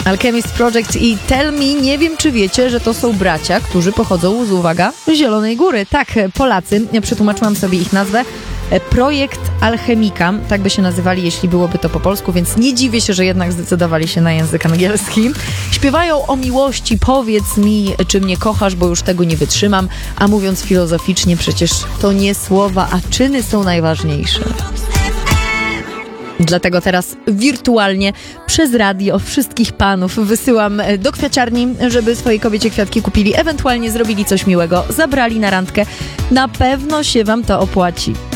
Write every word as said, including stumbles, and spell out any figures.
Alchemist Project i Tell Me. Nie wiem, czy wiecie, że to są bracia, którzy pochodzą z, uwaga, Zielonej Góry. Tak, Polacy. Ja przetłumaczyłam sobie ich nazwę. Projekt Alchemika, tak by się nazywali, jeśli byłoby to po polsku, więc nie dziwię się, że jednak zdecydowali się na język angielski. Śpiewają o miłości, powiedz mi, czy mnie kochasz, bo już tego nie wytrzymam, a mówiąc filozoficznie, przecież to nie słowa, a czyny są najważniejsze. Dlatego teraz wirtualnie przez radio wszystkich panów wysyłam do kwiaciarni, żeby swojej kobiecie kwiatki kupili, ewentualnie zrobili coś miłego, zabrali na randkę. Na pewno się wam to opłaci.